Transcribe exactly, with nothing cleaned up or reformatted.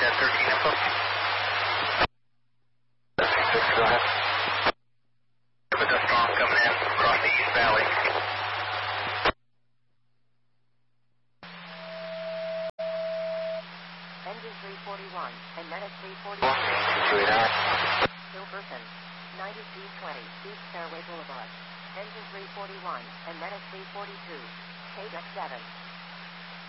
thirteen info. six, go ahead. With a storm coming in across the East Valley. Engine three forty-one, and Medic three forty-one. Hilperson, ninety-two twenty, East Fairway Boulevard. Engine three forty-one, and Medic three forty-two. K D X seven.